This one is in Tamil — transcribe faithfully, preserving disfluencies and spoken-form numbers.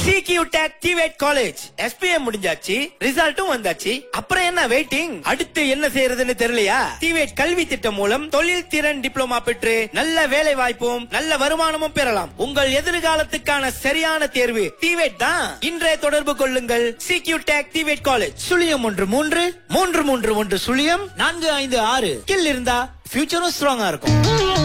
சிக்யூ டெக் டிவேட் காலேஜ் எஸ்பிஎம் முடிஞ்சாச்சு, ரிசல்ட்டும் வந்தாச்சு. அப்புறம் என்ன வெயிட்டிங்? அடுத்து என்ன செய்யறதுன்னு தெரியலையா? டிவேட் கல்வி திட்டம் மூலம் தொழில் திறன் டிப்ளமா பெற்று நல்ல வேலை வாய்ப்பும் நல்ல வருமானமும் பெறலாம். உங்கள் எதிர்காலத்துக்கான சரியான தேர்வு டிவேட் தான். இன்றைய தொடர்பு கொள்ளுங்கள். சிக்யூ டெக் டிவேட் காலேஜ் சுழியம் ஒன்று மூன்று மூன்று மூன்று ஒன்று சுழியம் நான்கு ஐந்து ஆறு. ஸ்கில் இருந்தா ஃபியூச்சரும் ஸ்ட்ராங்கா இருக்கும்.